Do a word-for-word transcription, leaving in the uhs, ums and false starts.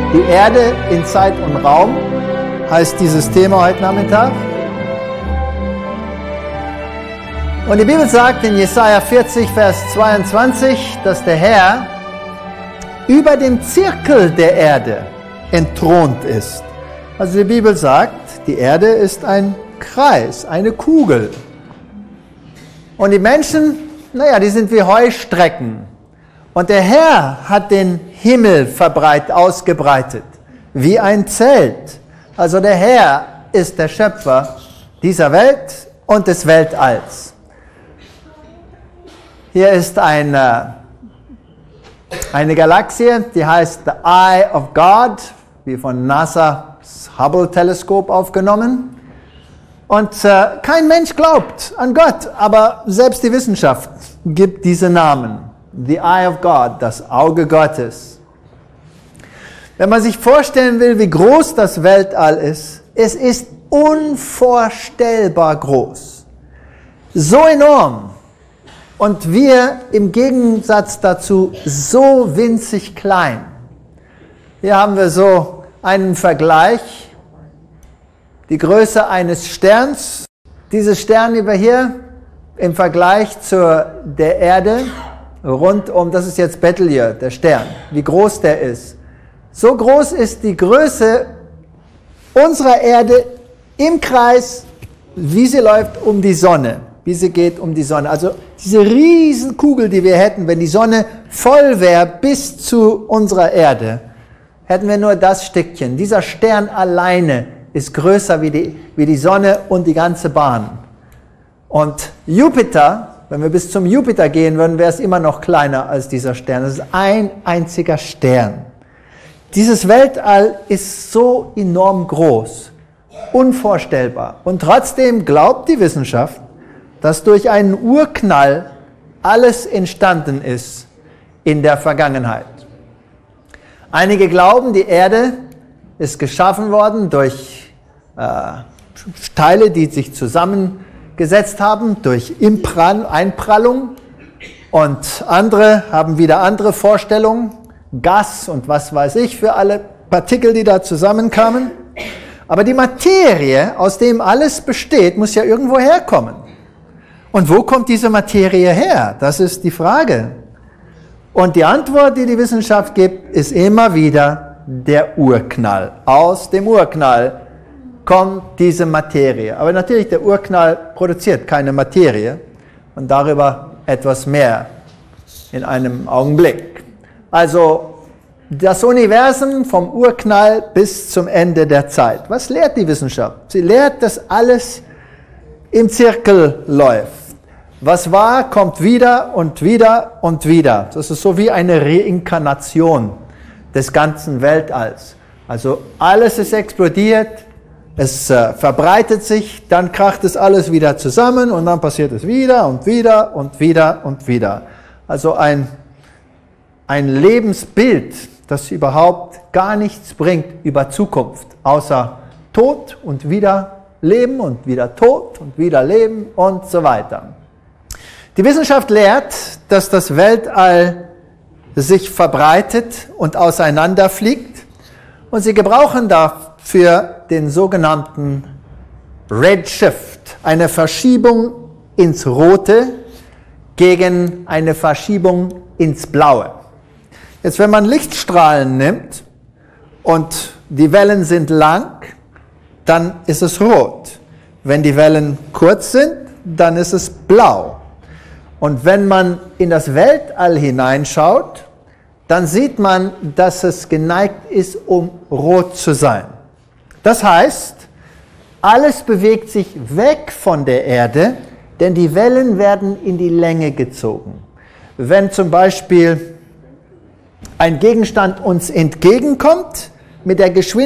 Die Erde in Zeit und Raum heißt dieses Thema heute Nachmittag. Und die Bibel sagt in Jesaja vierzig, Vers zweiundzwanzig, dass der Herr über dem Zirkel der Erde entthront ist. Also die Bibel sagt, die Erde ist ein Kreis, eine Kugel. Und die Menschen, naja, die sind wie Heustrecken. Und der Herr hat den Himmel verbreit, ausgebreitet, wie ein Zelt. Also der Herr ist der Schöpfer dieser Welt und des Weltalls. Hier ist eine, eine Galaxie, die heißt The Eye of God, wie von NASA's Hubble-Teleskop aufgenommen. Und äh, kein Mensch glaubt an Gott, aber selbst die Wissenschaft gibt diese Namen. The Eye of God, das Auge Gottes. Wenn man sich vorstellen will, wie groß das Weltall ist, es ist unvorstellbar groß. So enorm. Und wir im Gegensatz dazu so winzig klein. Hier haben wir so einen Vergleich. Die Größe eines Sterns. Dieses Stern über hier im Vergleich zur der Erde rund um, das ist jetzt Betelgeuse, der Stern, wie groß der ist. So groß ist die Größe unserer Erde im Kreis, wie sie läuft um die Sonne, wie sie geht um die Sonne. Also diese riesen Kugel, die wir hätten, wenn die Sonne voll wäre bis zu unserer Erde, hätten wir nur das Stückchen. Dieser Stern alleine ist größer wie die, wie die Sonne und die ganze Bahn. Und Jupiter, wenn wir bis zum Jupiter gehen würden, wäre es immer noch kleiner als dieser Stern. Das ist ein einziger Stern. Dieses Weltall ist so enorm groß, unvorstellbar. Und trotzdem glaubt die Wissenschaft, dass durch einen Urknall alles entstanden ist in der Vergangenheit. Einige glauben, die Erde ist geschaffen worden durch äh, Teile, die sich zusammengesetzt haben, durch Imprall, Einprallung. Und andere haben wieder andere Vorstellungen, Gas und was weiß ich für alle Partikel, die da zusammenkamen. Aber die Materie, aus dem alles besteht, muss ja irgendwo herkommen. Und wo kommt diese Materie her? Das ist die Frage. Und die Antwort, die die Wissenschaft gibt, ist immer wieder der Urknall. Aus dem Urknall kommt diese Materie. Aber natürlich, der Urknall produziert keine Materie. Und darüber etwas mehr in einem Augenblick. Also das Universum vom Urknall bis zum Ende der Zeit. Was lehrt die Wissenschaft? Sie lehrt, dass alles im Zirkel läuft. Was war, kommt wieder und wieder und wieder. Das ist so wie eine Reinkarnation des ganzen Weltalls. Also alles ist explodiert, es äh, verbreitet sich, dann kracht es alles wieder zusammen und dann passiert es wieder und wieder und wieder und wieder. Also ein, ein Lebensbild, das überhaupt gar nichts bringt über Zukunft, außer Tod und wieder Leben und wieder Tod und wieder Leben und so weiter. Die Wissenschaft lehrt, dass das Weltall sich verbreitet und auseinanderfliegt und sie gebrauchen dafür den sogenannten Redshift, eine Verschiebung ins Rote gegen eine Verschiebung ins Blaue. Jetzt, wenn man Lichtstrahlen nimmt und die Wellen sind lang, dann ist es rot. Wenn die Wellen kurz sind, dann ist es blau. Und wenn man in das Weltall hineinschaut, dann sieht man, dass es geneigt ist, um rot zu sein. Das heißt, alles bewegt sich weg von der Erde, denn die Wellen werden in die Länge gezogen. Wenn zum Beispiel ein Gegenstand uns entgegenkommt mit der Geschwindigkeit